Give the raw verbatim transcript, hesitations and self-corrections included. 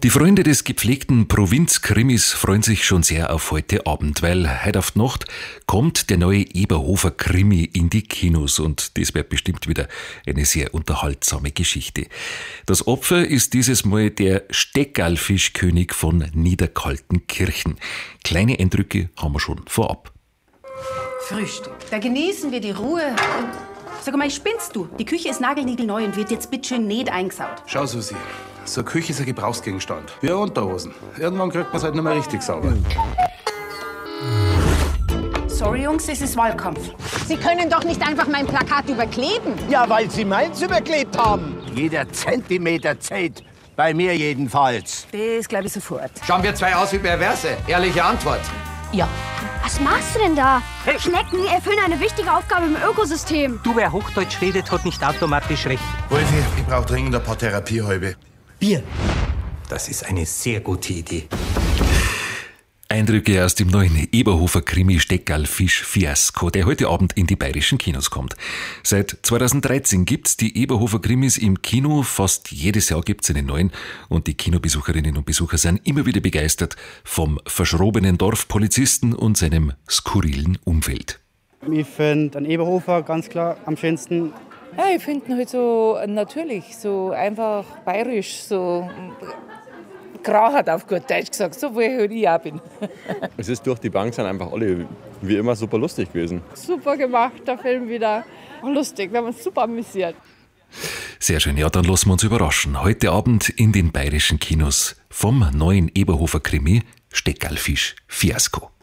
Die Freunde des gepflegten Provinzkrimis freuen sich schon sehr auf heute Abend, weil heute auf die Nacht kommt der neue Eberhofer-Krimi in die Kinos und das wird bestimmt wieder eine sehr unterhaltsame Geschichte. Das Opfer ist dieses Mal der Steckerlfischkönig von Niederkaltenkirchen. Kleine Eindrücke haben wir schon vorab. Frühstück. Da genießen wir die Ruhe. Sag mal, spinnst du? Die Küche ist nagelniegelneu und wird jetzt bitteschön nicht eingesaut. Schau, Susi. So eine Küche ist ein Gebrauchsgegenstand. Wie eine Unterhosen. Irgendwann kriegt man es halt nicht mehr richtig sauber. Sorry, Jungs, es ist Wahlkampf. Sie können doch nicht einfach mein Plakat überkleben. Ja, weil Sie meins überklebt haben. Jeder Zentimeter zählt. Bei mir jedenfalls. Das glaube ich sofort. Schauen wir zwei aus wie Perverse. Ehrliche Antwort. Ja. Was machst du denn da? Hey. Schnecken erfüllen eine wichtige Aufgabe im Ökosystem. Du, wer Hochdeutsch redet, hat nicht automatisch recht. Wolfi, ich brauche dringend ein paar Therapiehalbe. Bier. Das ist eine sehr gute Idee. Eindrücke aus dem neuen Eberhofer-Krimi Steckerlfisch-Fiasko, der heute Abend in die bayerischen Kinos kommt. Seit zweitausenddreizehn gibt's die Eberhofer-Krimis im Kino. Fast jedes Jahr gibt's einen neuen. Und die Kinobesucherinnen und Besucher sind immer wieder begeistert vom verschrobenen Dorfpolizisten und seinem skurrilen Umfeld. Ich finde einen Eberhofer ganz klar am schönsten. Ja, ich finde ihn halt so natürlich, so einfach bayerisch, so krachert auf gut Deutsch gesagt, so wie halt ich auch bin. Es ist durch die Bank sind einfach alle wie immer super lustig gewesen. Super gemacht, der Film wieder. Lustig, wir haben uns super amüsiert. Sehr schön, ja, dann lassen wir uns überraschen. Heute Abend in den bayerischen Kinos vom neuen Eberhofer-Krimi Steckerlfisch-Fiasko.